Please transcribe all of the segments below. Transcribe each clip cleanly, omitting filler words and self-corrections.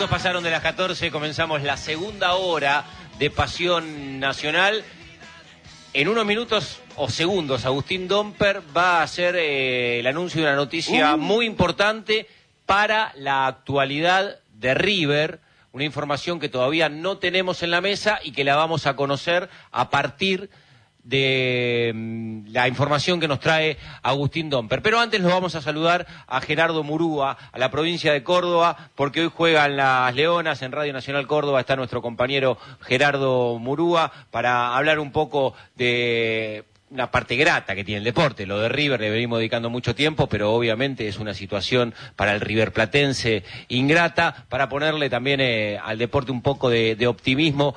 minutos pasaron de las 14, comenzamos la segunda hora de Pasión Nacional. En unos minutos o segundos, Agustín Domper va a hacer el anuncio de una noticia muy importante para la actualidad de River, una información que todavía no tenemos en la mesa y que la vamos a conocer a partir de la información que nos trae Agustín Domper. Pero antes lo vamos a saludar a Gerardo Murúa, a la provincia de Córdoba, porque hoy juegan las Leonas en Radio Nacional Córdoba. Está nuestro compañero Gerardo Murúa para hablar un poco de una parte grata que tiene el deporte. Lo de River le venimos dedicando mucho tiempo, pero obviamente es una situación para el River Platense ingrata, para ponerle también al deporte un poco de optimismo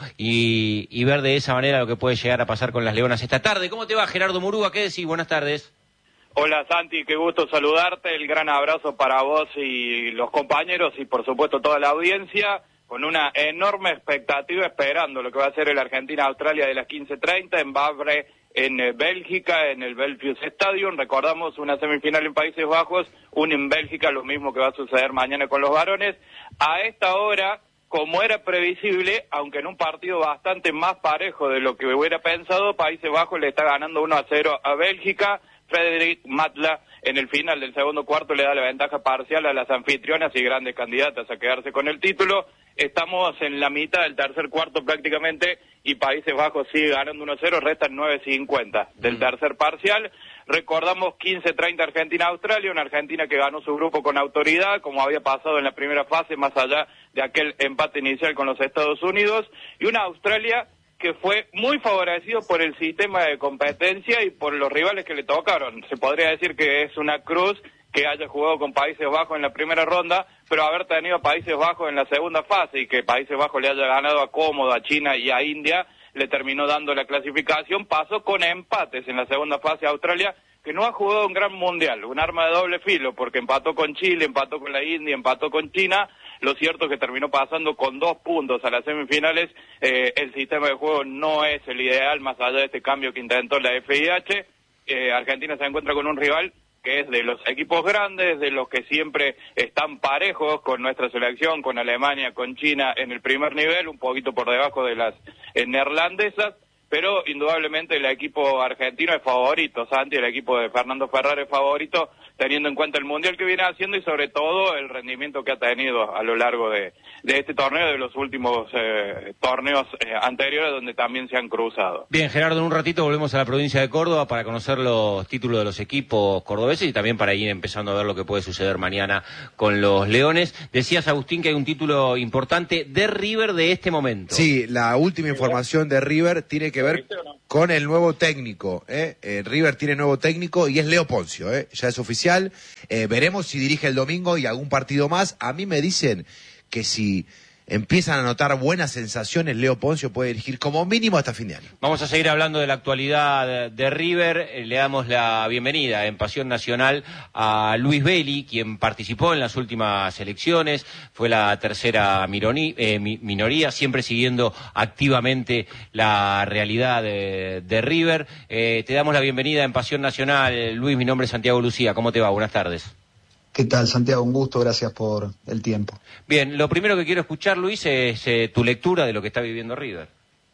y ver de esa manera lo que puede llegar a pasar con las Leonas esta tarde. ¿Cómo te va, Gerardo Murúa? ¿Qué decís? Buenas tardes. Hola Santi, qué gusto saludarte, el gran abrazo para vos y los compañeros y por supuesto toda la audiencia, con una enorme expectativa esperando lo que va a ser el Argentina-Australia de las 15:30 en Vavre, en Bélgica, en el Belfius Stadium. Recordamos una semifinal en Países Bajos, una en Bélgica, lo mismo que va a suceder mañana con los varones. A esta hora, como era previsible, aunque en un partido bastante más parejo de lo que hubiera pensado, Países Bajos le está ganando 1-0 a Bélgica. Frederic Matla en el final del segundo cuarto le da la ventaja parcial a las anfitrionas y grandes candidatas a quedarse con el título. Estamos en la mitad del tercer cuarto prácticamente y Países Bajos sigue ganando 1-0, restan 9:50 del tercer parcial. Recordamos 15:30 Argentina-Australia, una Argentina que ganó su grupo con autoridad, como había pasado en la primera fase, más allá de aquel empate inicial con los Estados Unidos, y una Australia que fue muy favorecido por el sistema de competencia y por los rivales que le tocaron. Se podría decir que es una cruz que haya jugado con Países Bajos en la primera ronda, pero haber tenido a Países Bajos en la segunda fase y que Países Bajos le haya ganado a Cómodo, a China y a India, le terminó dando la clasificación. Pasó con empates en la segunda fase a Australia, que no ha jugado un gran mundial, un arma de doble filo, porque empató con Chile, empató con la India, empató con China. Lo cierto es que terminó pasando con 2 puntos a las semifinales. El sistema de juego no es el ideal, más allá de este cambio que intentó la FIH. Argentina se encuentra con un rival que es de los equipos grandes, de los que siempre están parejos con nuestra selección, con Alemania, con China en el primer nivel, un poquito por debajo de las neerlandesas, pero indudablemente el equipo argentino es favorito, Santi, el equipo de Fernando Ferrer es favorito, teniendo en cuenta el mundial que viene haciendo y sobre todo el rendimiento que ha tenido a lo largo de este torneo, de los últimos torneos anteriores donde también se han cruzado. Bien, Gerardo, en un ratito volvemos a la provincia de Córdoba para conocer los títulos de los equipos cordobeses y también para ir empezando a ver lo que puede suceder mañana con los Leones. Decías, Agustín, que hay un título importante de River de este momento. Sí, la última información de River tiene que ver con el nuevo técnico. River tiene nuevo técnico y es Leo Poncio, ya es oficial. Veremos si dirige el domingo y algún partido más. A mí me dicen que si empiezan a notar buenas sensaciones, Leo Poncio puede dirigir como mínimo hasta fin de año. Vamos a seguir hablando de la actualidad de River. Le damos la bienvenida en Pasión Nacional a Luis Belli, quien participó en las últimas elecciones, fue la tercera minoría, siempre siguiendo activamente la realidad de River. Te damos la bienvenida en Pasión Nacional. Luis, mi nombre es Santiago Lucía. ¿Cómo te va? Buenas tardes. ¿Qué tal, Santiago? Un gusto, gracias por el tiempo. Bien, lo primero que quiero escuchar, Luis, es tu lectura de lo que está viviendo River.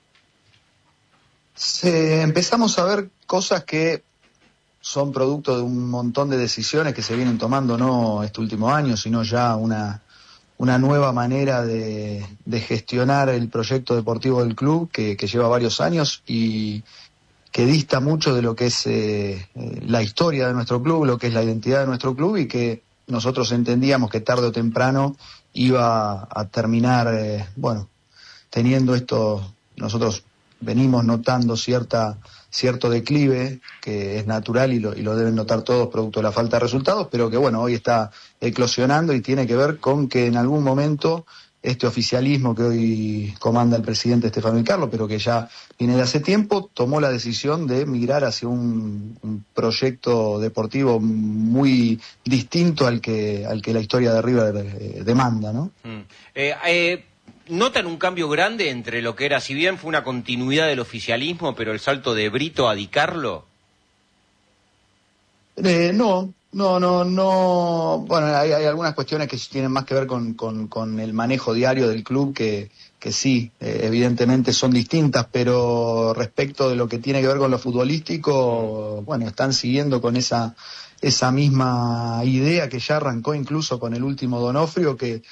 Empezamos a ver cosas que son producto de un montón de decisiones que se vienen tomando, no este último año, sino ya una nueva manera de gestionar el proyecto deportivo del club que lleva varios años y que dista mucho de lo que es la historia de nuestro club, lo que es la identidad de nuestro club y que nosotros entendíamos que tarde o temprano iba a terminar, teniendo esto. Nosotros venimos notando cierto declive que es natural y lo deben notar todos producto de la falta de resultados, pero que hoy está eclosionando y tiene que ver con que en algún momento este oficialismo que hoy comanda el presidente Estefano Di Carlo, pero que ya viene de hace tiempo, tomó la decisión de migrar hacia un proyecto deportivo muy distinto al que la historia de River demanda, ¿no? ¿Notan un cambio grande entre lo que era, si bien fue una continuidad del oficialismo, pero el salto de Brito a Di Carlo? No, No. Bueno, hay algunas cuestiones que tienen más que ver con el manejo diario del club que sí, evidentemente son distintas, pero respecto de lo que tiene que ver con lo futbolístico, bueno, están siguiendo con esa misma idea que ya arrancó incluso con el último Donofrio, que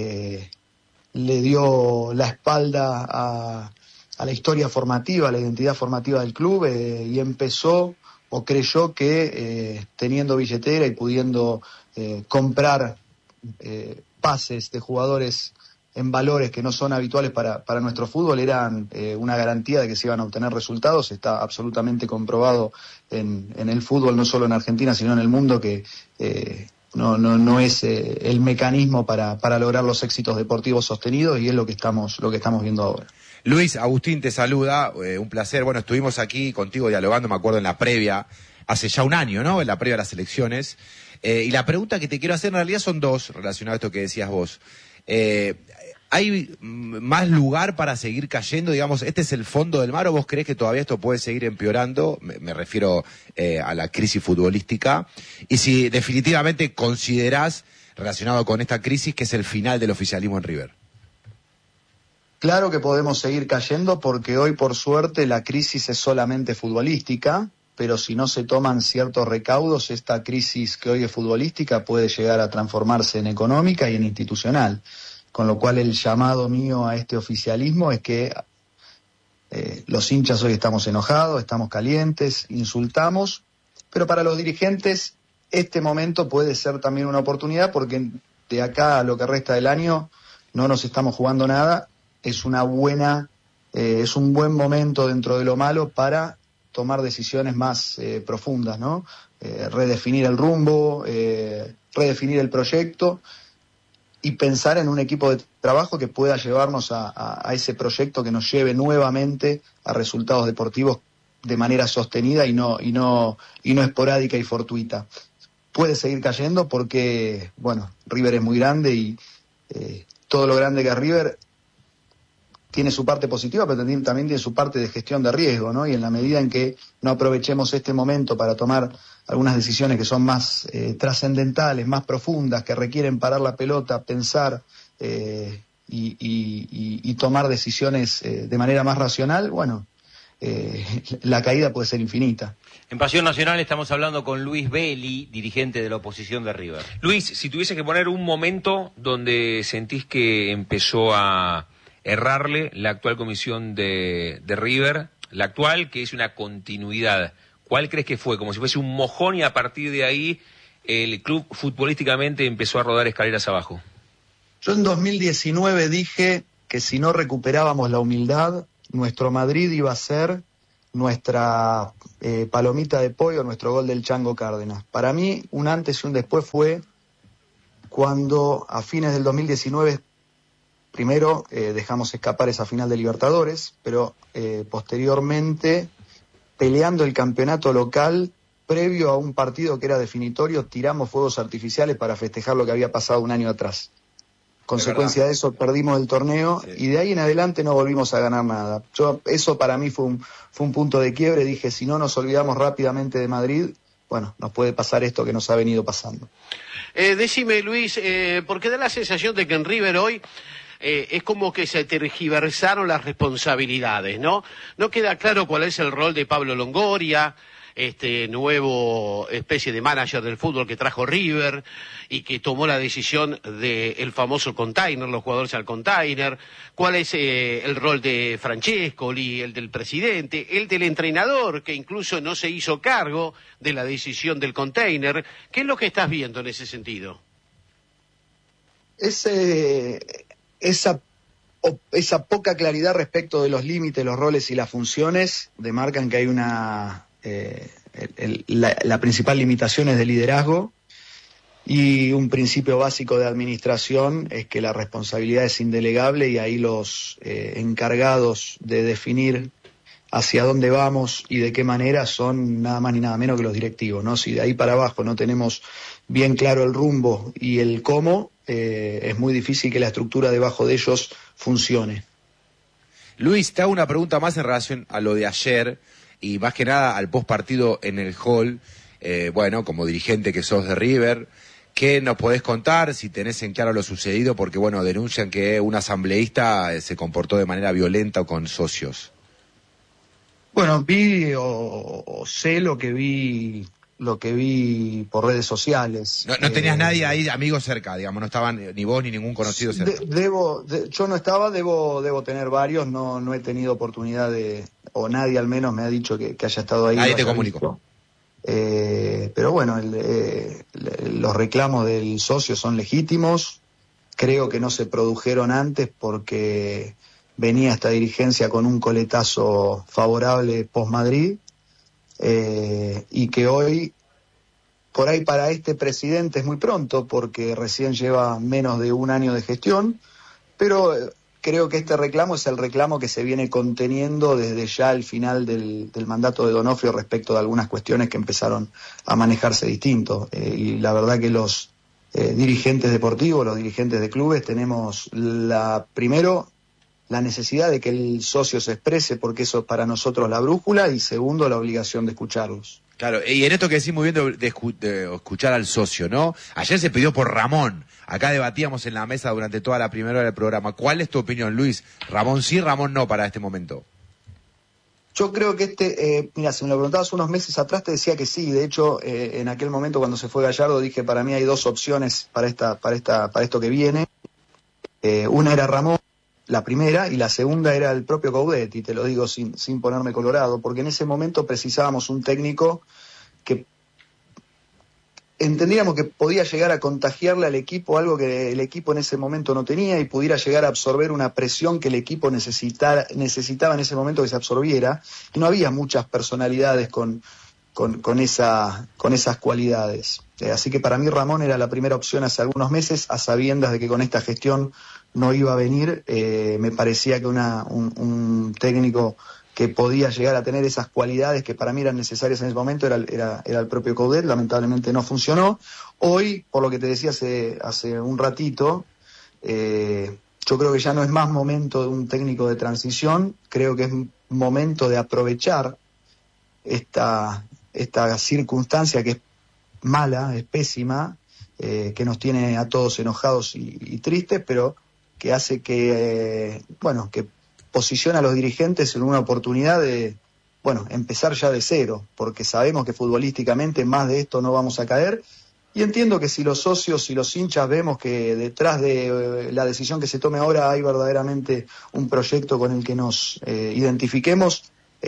le dio la espalda a la historia formativa, a la identidad formativa del club, y empezó o creyó que teniendo billetera y pudiendo comprar pases de jugadores en valores que no son habituales para nuestro fútbol, eran una garantía de que se iban a obtener resultados. Está absolutamente comprobado en el fútbol, no solo en Argentina, sino en el mundo, que no es el mecanismo para lograr los éxitos deportivos sostenidos, y es lo que estamos viendo ahora. Luis, Agustín te saluda, un placer. Bueno, estuvimos aquí contigo dialogando, me acuerdo, en la previa, hace ya un año, ¿no? En la previa a las elecciones. Y la pregunta que te quiero hacer en realidad son dos, relacionadas a esto que decías vos. ¿Hay más lugar para seguir cayendo? Digamos, ¿este es el fondo del mar o vos creés que todavía esto puede seguir empeorando? Me refiero a la crisis futbolística. Y si definitivamente considerás, relacionado con esta crisis, que es el final del oficialismo en River. Claro que podemos seguir cayendo, porque hoy, por suerte, la crisis es solamente futbolística, pero si no se toman ciertos recaudos, esta crisis que hoy es futbolística puede llegar a transformarse en económica y en institucional. Con lo cual, el llamado mío a este oficialismo es que los hinchas hoy estamos enojados, estamos calientes, insultamos, pero para los dirigentes este momento puede ser también una oportunidad, porque de acá a lo que resta del año no nos estamos jugando nada. Es un buen momento dentro de lo malo para tomar decisiones más profundas, ¿no? Redefinir el rumbo, redefinir el proyecto y pensar en un equipo de trabajo que pueda llevarnos a ese proyecto que nos lleve nuevamente a resultados deportivos de manera sostenida y no esporádica y fortuita. Puede seguir cayendo porque, bueno, River es muy grande y todo lo grande que es River tiene su parte positiva, pero también tiene su parte de gestión de riesgo, ¿no? Y en la medida en que no aprovechemos este momento para tomar algunas decisiones que son más trascendentales, más profundas, que requieren parar la pelota, pensar y tomar decisiones de manera más racional, bueno, la caída puede ser infinita. En Pasión Nacional estamos hablando con Luis Belli, dirigente de la oposición de River. Luis, si tuviese que poner un momento donde sentís que empezó a errarle la actual comisión de River, la actual, que es una continuidad, ¿cuál crees que fue? Como si fuese un mojón y a partir de ahí el club futbolísticamente empezó a rodar escaleras abajo. Yo en 2019 dije que si no recuperábamos la humildad, nuestro Madrid iba a ser nuestra palomita de pollo, nuestro gol del Chango Cárdenas. Para mí, un antes y un después fue cuando a fines del 2019 primero dejamos escapar esa final de Libertadores, pero posteriormente, peleando el campeonato local, previo a un partido que era definitorio, tiramos fuegos artificiales para festejar lo que había pasado un año atrás. Consecuencia de eso, perdimos el torneo, sí. Y de ahí en adelante no volvimos a ganar nada. Eso para mí fue un punto de quiebre. Dije, si no nos olvidamos rápidamente de Madrid, bueno, nos puede pasar esto que nos ha venido pasando. Decime, Luis, porque da la sensación de que en River hoy es como que se tergiversaron las responsabilidades, ¿no? No queda claro cuál es el rol de Pablo Longoria, este nuevo especie de manager del fútbol que trajo River y que tomó la decisión del famoso container, los jugadores al container. ¿Cuál es el rol de Francescoli, el del presidente, el del entrenador, que incluso no se hizo cargo de la decisión del container? ¿Qué es lo que estás viendo en ese sentido? Esa poca claridad respecto de los límites, los roles y las funciones demarcan que hay la principal limitación es de liderazgo, y un principio básico de administración es que la responsabilidad es indelegable, y ahí los encargados de definir hacia dónde vamos y de qué manera son nada más ni nada menos que los directivos, ¿no? Si de ahí para abajo no tenemos bien claro el rumbo y el cómo, es muy difícil que la estructura debajo de ellos funcione. Luis, te hago una pregunta más en relación a lo de ayer y más que nada al post partido en el hall. bueno, como dirigente que sos de River, ¿qué nos podés contar si tenés en claro lo sucedido? Porque, bueno, denuncian que un asambleísta se comportó de manera violenta con socios. Bueno, vi o sé lo que vi por redes sociales. No tenías nadie ahí, amigos cerca, digamos, no estaban ni vos ni ningún conocido cerca. Yo no estaba, debo tener varios, no he tenido oportunidad o nadie al menos me ha dicho que haya estado ahí. Nadie te comunicó. Pero bueno, los reclamos del socio son legítimos, creo que no se produjeron antes porque venía esta dirigencia con un coletazo favorable post-Madrid, y que hoy, por ahí para este presidente es muy pronto, porque recién lleva menos de un año de gestión, pero creo que este reclamo es el reclamo que se viene conteniendo desde ya el final del mandato de Donofrio respecto de algunas cuestiones que empezaron a manejarse distinto. Y la verdad que los dirigentes deportivos, los dirigentes de clubes, tenemos primero la necesidad de que el socio se exprese, porque eso es para nosotros la brújula, y segundo, la obligación de escucharlos. Claro, y en esto que decís muy bien de escuchar al socio, ¿no? Ayer se pidió por Ramón, acá debatíamos en la mesa durante toda la primera hora del programa. ¿Cuál es tu opinión, Luis? ¿Ramón sí, Ramón no para este momento? Yo creo que mira, si me lo preguntabas unos meses atrás te decía que sí. De hecho, en aquel momento cuando se fue Gallardo dije, para mí hay dos opciones para esto que viene. Una era Ramón, la primera, y la segunda era el propio Coudet, y te lo digo sin ponerme colorado, porque en ese momento precisábamos un técnico que entendíamos que podía llegar a contagiarle al equipo algo que el equipo en ese momento no tenía, y pudiera llegar a absorber una presión que el equipo necesitaba en ese momento que se absorbiera, y no había muchas personalidades con esas cualidades. Así que para mí Ramón era la primera opción hace algunos meses, a sabiendas de que con esta gestión no iba a venir. Me parecía que un técnico que podía llegar a tener esas cualidades que para mí eran necesarias en ese momento era el propio Coudet. Lamentablemente no funcionó. Hoy, por lo que te decía hace un ratito, yo creo que ya no es más momento de un técnico de transición, creo que es momento de aprovechar esta circunstancia que es mala, es pésima, que nos tiene a todos enojados y tristes, pero que hace que posiciona a los dirigentes en una oportunidad de, empezar ya de cero, porque sabemos que futbolísticamente más de esto no vamos a caer, y entiendo que si los socios y los hinchas vemos que detrás de la decisión que se tome ahora hay verdaderamente un proyecto con el que nos identifiquemos,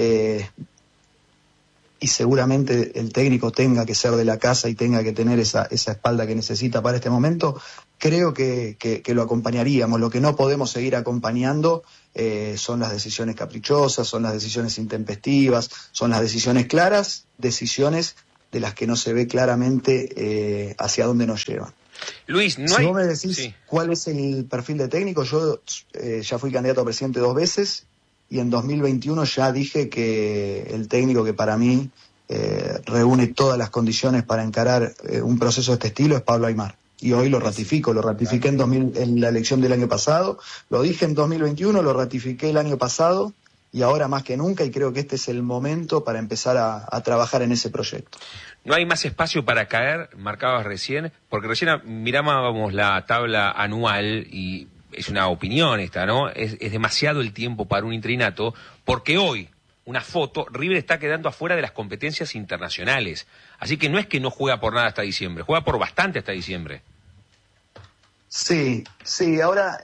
y seguramente el técnico tenga que ser de la casa y tenga que tener esa espalda que necesita para este momento, creo que lo acompañaríamos. Lo que no podemos seguir acompañando son las decisiones caprichosas, son las decisiones intempestivas, son las decisiones claras, decisiones de las que no se ve claramente hacia dónde nos llevan. Luis, no si hay... vos me decís cuál es el perfil de técnico, yo ya fui candidato a presidente 2 veces, y en 2021 ya dije que el técnico que para mí reúne todas las condiciones para encarar un proceso de este estilo es Pablo Aimar. Y hoy lo ratifiqué en la elección del año pasado, lo dije en 2021, lo ratifiqué el año pasado, y ahora más que nunca, y creo que este es el momento para empezar a trabajar en ese proyecto. No hay más espacio para caer, marcabas recién, porque recién mirábamos la tabla anual y es una opinión esta, ¿no? Es demasiado el tiempo para un interinato, porque hoy, una foto, River está quedando afuera de las competencias internacionales. Así que no es que no juega por nada hasta diciembre, juega por bastante hasta diciembre. Sí, ahora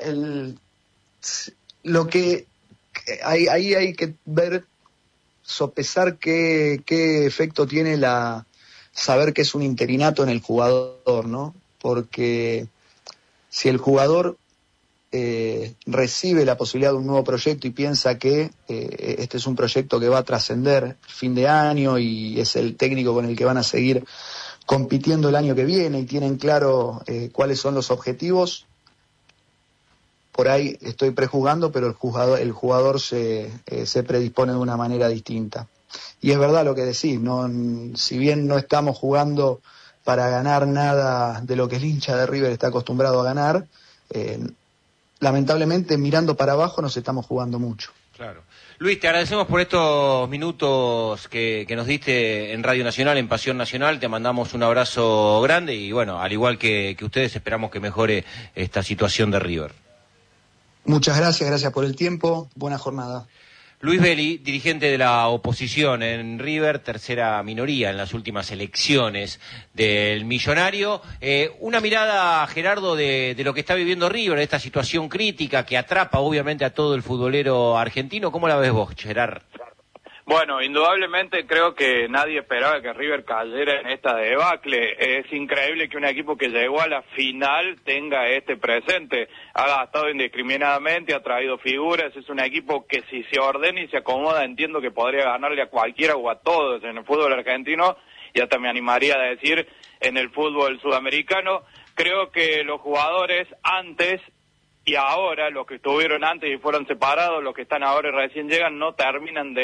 lo que ahí hay que ver, sopesar qué efecto tiene saber que es un interinato en el jugador, ¿no? Porque si el jugador recibe la posibilidad de un nuevo proyecto y piensa que este es un proyecto que va a trascender fin de año y es el técnico con el que van a seguir compitiendo el año que viene y tienen claro cuáles son los objetivos, por ahí estoy prejuzgando, pero el jugador se predispone de una manera distinta. Y es verdad lo que decís, si bien no estamos jugando para ganar nada de lo que el hincha de River está acostumbrado a ganar, lamentablemente mirando para abajo nos estamos jugando mucho. Claro. Luis, te agradecemos por estos minutos que nos diste en Radio Nacional, en Pasión Nacional. Te mandamos un abrazo grande y bueno, al igual que ustedes, esperamos que mejore esta situación de River. Muchas gracias por el tiempo. Buena jornada. Luis Belli, dirigente de la oposición en River, tercera minoría en las últimas elecciones del Millonario. Una mirada, Gerardo, de lo que está viviendo River, esta situación crítica que atrapa obviamente a todo el futbolero argentino. ¿Cómo la ves vos, Gerard? Bueno, indudablemente creo que nadie esperaba que River cayera en esta debacle. Es increíble que un equipo que llegó a la final tenga este presente. Ha gastado indiscriminadamente, ha traído figuras, es un equipo que si se ordena y se acomoda entiendo que podría ganarle a cualquiera o a todos en el fútbol argentino y hasta me animaría a decir en el fútbol sudamericano. Creo que los jugadores antes y ahora, los que estuvieron antes y fueron separados, los que están ahora y recién llegan, no terminaron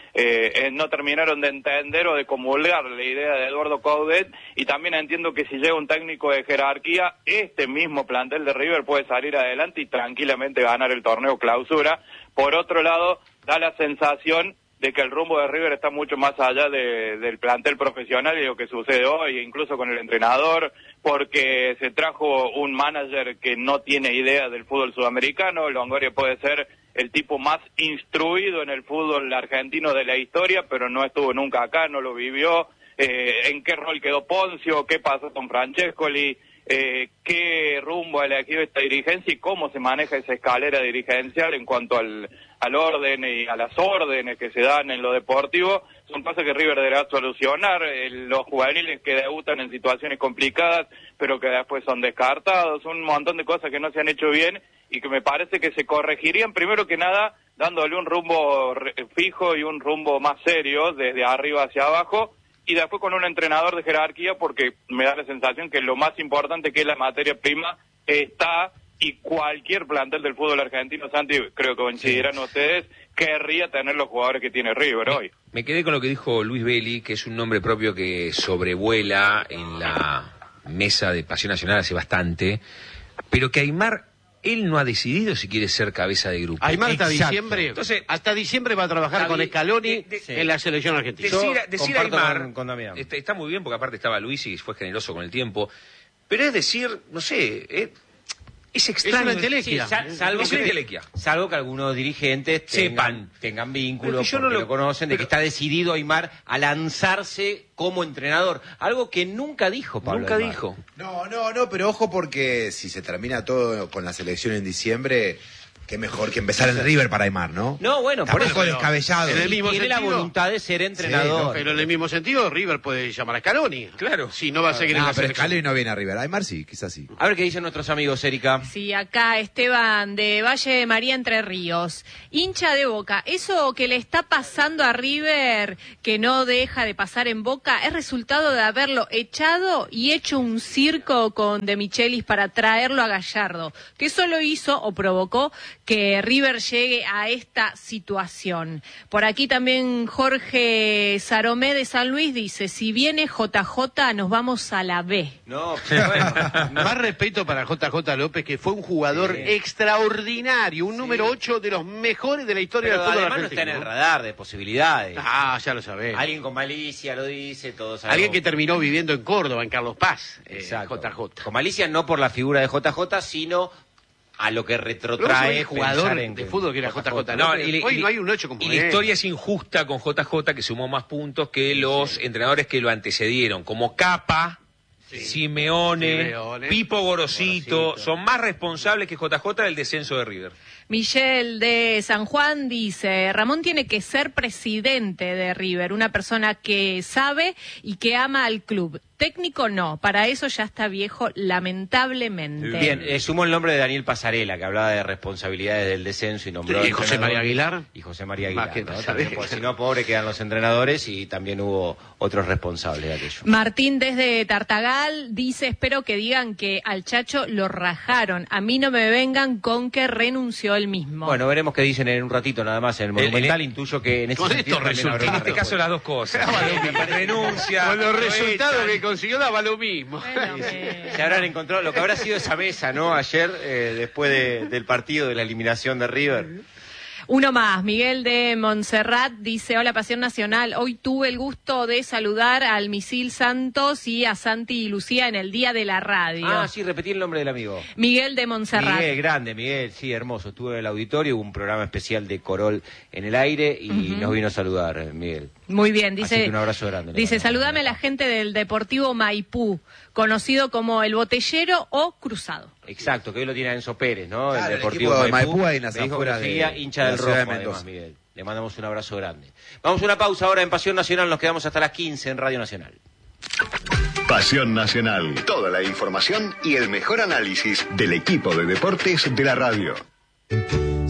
de entender o de comulgar la idea de Eduardo Coudet, y también entiendo que si llega un técnico de jerarquía, este mismo plantel de River puede salir adelante y tranquilamente ganar el torneo clausura. Por otro lado, da la sensación de que el rumbo de River está mucho más allá del plantel profesional y lo que sucede hoy, incluso con el entrenador, porque se trajo un manager que no tiene idea del fútbol sudamericano. Longoria puede ser el tipo más instruido en el fútbol argentino de la historia, pero no estuvo nunca acá, no lo vivió. ¿En qué rol quedó Poncio? ¿Qué pasó con Francescoli? ¿Qué rumbo ha elegido esta dirigencia y cómo se maneja esa escalera dirigencial en cuanto al orden y a las órdenes que se dan en lo deportivo? Son cosas que River deberá solucionar. Los juveniles que debutan en situaciones complicadas pero que después son descartados, un montón de cosas que no se han hecho bien y que me parece que se corregirían primero que nada dándole un rumbo fijo y un rumbo más serio desde arriba hacia abajo, y después con un entrenador de jerarquía, porque me da la sensación que lo más importante, que es la materia prima, está, y cualquier plantel del fútbol argentino, Santi, creo que coincidirán ustedes, querría tener los jugadores que tiene River hoy. Me quedé con lo que dijo Luis Belli, que es un nombre propio que sobrevuela en la mesa de Pasión Nacional hace bastante, pero que Aimar, él no ha decidido si quiere ser cabeza de grupo. Aimar hasta diciembre. Entonces, hasta diciembre va a trabajar con Scaloni en la selección argentina. Decir Aimar está muy bien, porque aparte estaba Luis y fue generoso con el tiempo, pero es decir, no sé, es extraño. Es una entelequia. Salvo que algunos dirigentes tengan vínculos, yo no lo conocen, de que está decidido Aimar a lanzarse como entrenador. Algo que nunca dijo Pablo Nunca Aimar. dijo. No, pero ojo, porque si se termina todo con la selección en diciembre, qué mejor que empezar en River para Aimar, ¿no? No, bueno, por eso. Descabellado. En el mismo tiene sentido, la voluntad de ser entrenador. Sí, pero en el mismo sentido, River puede llamar a Scaloni. Claro. Si no va a seguir en la pero selección. Scaloni no viene a River. Aimar sí, quizás sí. A ver qué dicen nuestros amigos, Erika. Sí, acá Esteban de Valle de María, Entre Ríos. Hincha de Boca, eso que le está pasando a River, que no deja de pasar en Boca, es resultado de haberlo echado y hecho un circo con De Michelis para traerlo a Gallardo, que solo hizo o provocó que River llegue a esta situación. Por aquí también Jorge Saromé de San Luis dice, si viene JJ nos vamos a la B. No, pero bueno. Más respeto para JJ López, que fue un jugador extraordinario, un número 8 de los mejores de la historia Pero del fútbol además no argentino. está en el radar de posibilidades. Ya lo sabés. Alguien con malicia lo dice, todos sabemos. Alguien que terminó viviendo en Córdoba, en Carlos Paz. Exacto. JJ. Con malicia no por la figura de JJ, sino a lo que retrotrae el jugador en de fútbol que era JJ. No, Hoy no hay un 8 como y él. la historia es injusta con JJ, que sumó más puntos que los entrenadores que lo antecedieron, como Capa, Simeone, Pipo Gorosito, son más responsables que JJ del descenso de River. Michelle de San Juan dice, Ramón tiene que ser presidente de River, una persona que sabe y que ama al club. Técnico no, para eso ya está viejo, lamentablemente. Bien, sumó el nombre de Daniel Pasarela, que hablaba de responsabilidades del descenso y nombró... ¿Y José María Aguilar? Y José María Aguilar, Más que ¿no? Pasarela. También, si no, pobre quedan los entrenadores y también hubo otros responsables de aquello. Martín desde Tartagal dice, espero que digan que al Chacho lo rajaron. A mí no me vengan con que renunció él mismo. Bueno, veremos qué dicen en un ratito nada más en el Monumental. Intuyo que en ese con sentido estos también habrá En una este caso respuesta. las dos cosas. Renuncia. Con los resultados echan. que consiguió daba lo mismo. Bueno, Se habrán encontrado lo que habrá sido esa mesa, ¿no? Ayer, después del partido de la eliminación de River. Uno más, Miguel de Montserrat dice, hola Pasión Nacional, hoy tuve el gusto de saludar al Misil Santos y a Santi y Lucía en el Día de la Radio. Ah, sí, repetí el nombre del amigo. Miguel de Montserrat. Miguel, grande, Miguel, sí, hermoso. Estuve en el auditorio, hubo un programa especial de Corol en el aire y nos vino a saludar, Miguel. Muy bien, Así dice, que un abrazo grande. dice, saludame a la gente del Deportivo Maipú, conocido como El Botellero o Cruzado. Exacto, que hoy lo tiene Enzo Pérez, ¿no? Claro, el el Deportivo equipo de Maipú. Maipú ahí en las Me dijo afueras que sería de hincha la del ciudad de Rojo, Mendoza. además, Miguel. Le mandamos un abrazo grande. Vamos a una pausa ahora en Pasión Nacional, nos quedamos hasta las 15 en Radio Nacional. Pasión Nacional. Toda la información y el mejor análisis del equipo de deportes de la radio.